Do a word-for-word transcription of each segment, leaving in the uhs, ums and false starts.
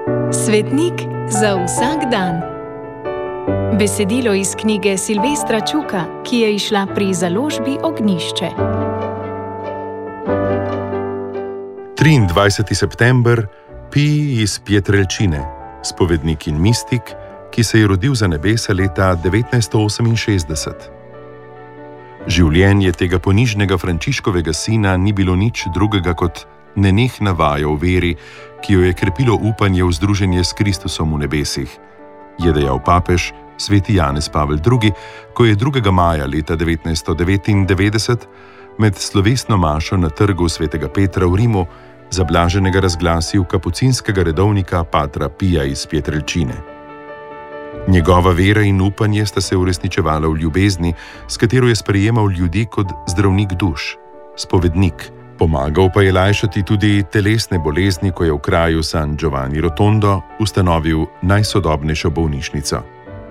Svetnik za vsak dan. Besedilo iz knjige Silvestra Čuka, ki je izšla pri založbi Ognjišče. triindvajseti september, Pij iz Pietrelcine, spovednik in mistik, ki se je rodil za nebesa leta devetnajststo oseminšestdeset. Življenje tega ponižnega Frančiškovega sina ni bilo nič drugega kot nenehna vaja v veri, ki jo je krepilo upanje v združenje s Kristusom v nebesih, je dejal papež sveti Janez Pavel drugi, ko je drugega maja leta devetnajststo devetindevetdeset med slovesno mašo na trgu svetega Petra v Rimu za blaženega razglasil kapucinskega redovnika patra Pija iz Pietrelcine. Njegova vera in upanje sta se uresničevala v ljubezni, s katero je sprejemal ljudi kot zdravnik duš, spovednik. Pomagal pa je lajšati tudi telesne bolezni, ko je v kraju San Giovanni Rotondo ustanovil najsodobnejšo bolnišnico.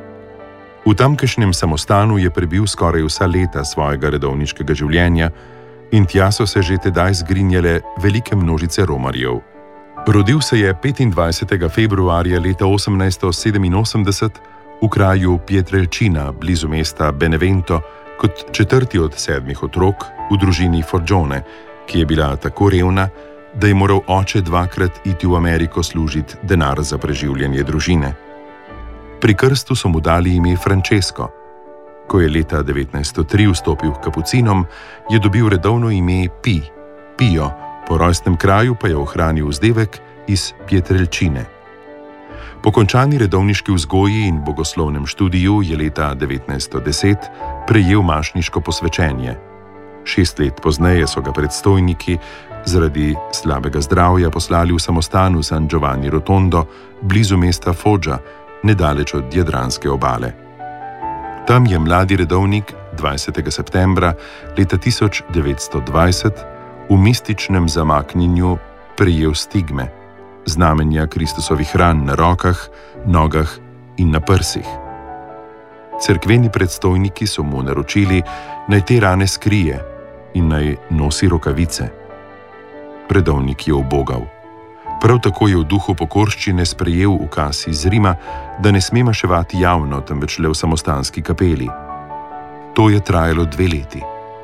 V tamkajšnjem samostanu je prebil skoraj vsa leta svojega redovniškega življenja in tja so se že tedaj zgrinjale velike množice romarjev. Rodil se je petindvajsetega februarja leta osemnajststo sedeminosemdeset v kraju Pietrelcina, blizu mesta Benevento, kot četrti od sedmih otrok v družini Forgione, ki je bila tako revna, da je moral oče dvakrat iti v Ameriko služiti denar za preživljanje družine. Pri krstu so mu dali ime Francesco. Ko je leta devetnajststo tri vstopil k kapucinom, je dobil redovno ime Pij, Pio, po rojstnem kraju pa je ohranil vzdevek iz Pietrelcine. Po končani redovniški vzgoji in bogoslovnem študiju je leta devetnajststo deset prejel mašniško posvečenje. Šest let pozneje so ga predstojniki zaradi slabega zdravja poslali v samostan v San Giovanni Rotondo, blizu mesta Foggia, nedaleč od jadranske obale. Tam je mladi redovnik dvajsetega septembra leta tisoč devetsto dvajset v mističnem zamaknjenju prejel stigme, znamenja Kristusovih ran na rokah, nogah in na prsih. Cerkveni predstojniki so mu naročili, naj te rane skrije in naj nosi rokavice. Redovnik je ubogal. Prav tako je v duhu pokorščine sprejel ukaz iz Rima, da ne sme maševati javno, temveč le v samostanski kapeli. To je trajalo dve leti.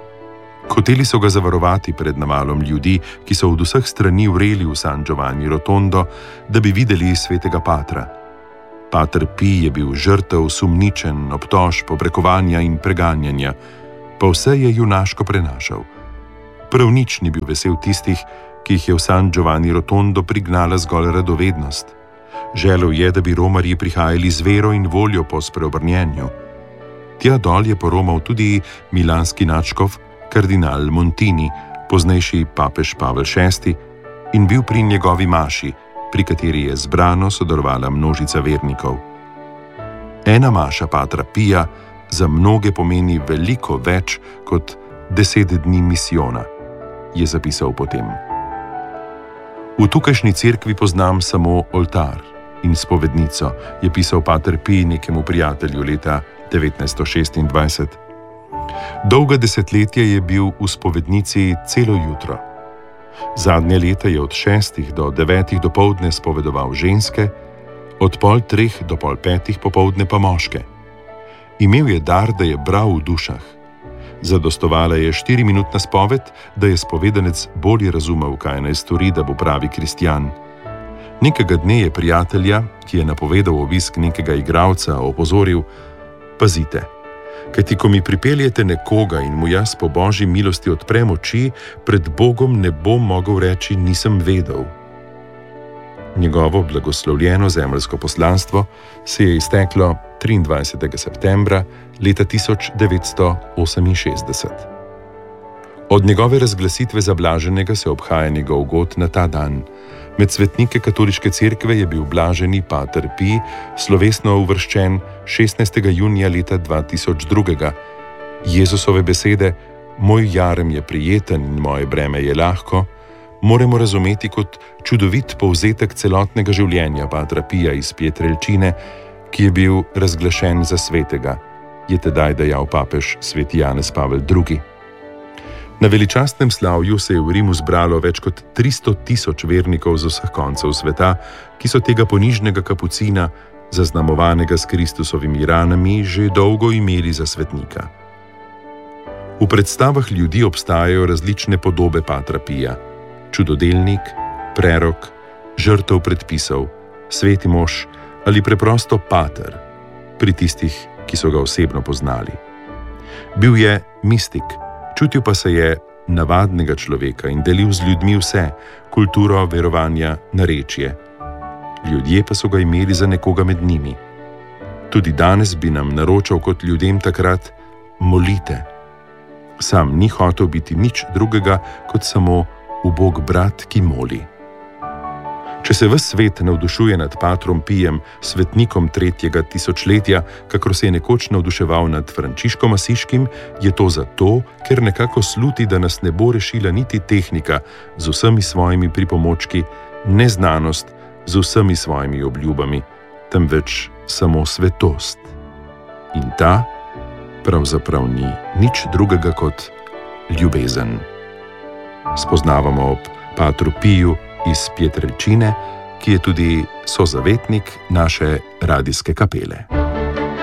Hoteli so ga zavarovati pred navalom ljudi, ki so od vseh strani vreli v San Giovanni Rotondo, da bi videli svetega patra. Pater Pij je bil žrtev, sumničen, obtožb, obrekovanja in preganjanja, pa vse je junaško prenašal. Prav nič ni bil vesel tistih, ki jih je v San Giovanni Rotondo prignala zgolj radovednost. Želel je, da bi romarji prihajali z vero in voljo po spreobrnjenju. Tja dol je poromal tudi milanski nadškof, kardinal Montini, poznejši papež Pavel šesti, in bil pri njegovi maši, pri kateri je zbrano sodelovala množica vernikov. Ena maša patra Pija za mnoge pomeni veliko več kot deset dni misijona, je zapisal potem. V tukajšnji cerkvi poznam samo oltar in spovednico, je pisal pater Pij nekemu prijatelju leta devetnajststo šestindvajset. Dolga desetletja je bil v spovednici celo jutro. Zadnje leta je od šestih do devetih dopoldne spovedoval ženske, od pol treh do pol petih popoldne pa moške. Imel je dar, da je bral v dušah. Zadostovala je štiriminutna spoved, da je spovedanec bolje razumel, kaj naj stori, da bo pravi kristjan. Nekega dne je prijatelja, ki je napovedal obisk nekega igralca, opozoril: pazite, kajti ko mi pripeljete nekoga in mu jaz po božji milosti odprem oči, pred Bogom ne bom mogel reči, nisem vedel. Njegovo blagoslovljeno zemeljsko poslanstvo se je izteklo triindvajsetega septembra leta tisoč devetsto oseminšestdeset. Od njegove razglasitve za blaženega se obhaja njegov god na ta dan. Med svetnike katoliške cerkve je bil blaženi pater Pij slovesno uvrščen šestnajstega junija leta dva tisoč dva. Jezusove besede, moj jarem je prijeten in moje breme je lahko, moramo razumeti kot čudovit povzetek celotnega življenja patra Pija iz Pietrelcine, ki je bil razglašen za svetega, je tedaj dejal papež sveti Janez Pavel drugi. Na veličastnem slavju se je v Rimu zbralo več kot tristo tisoč vernikov z vseh koncev sveta, ki so tega ponižnega kapucina, zaznamovanega s Kristusovimi ranami, že dolgo imeli za svetnika. V predstavah ljudi obstajajo različne podobe patra Pija: čudodelnik, prerok, žrtev predpisov, sveti mož ali preprosto pater, pri tistih, ki so ga osebno poznali. Bil je mistik, čutil pa se je navadnega človeka in delil z ljudmi vse: kulturo, verovanja, narečje. Ljudje pa so ga imeli za nekoga med njimi. Tudi danes bi nam naročal kot ljudem takrat: molite. Sam ni hotel biti nič drugega kot samo ubog brat, ki moli. Če se ves svet navdušuje nad patrom Pijem, svetnikom tretjega tisočletja, kakor se je nekoč navduševal nad Frančiškom Asiškim, je to zato, ker nekako sluti, da nas ne bo rešila niti tehnika z vsemi svojimi pripomočki, ne znanost z vsemi svojimi obljubami, temveč samo svetost. In ta pravzaprav ni nič drugega kot ljubezen. Spoznavamo ob patru Piju iz Pietrelcine, ki je tudi sozavetnik naše radijske kapele.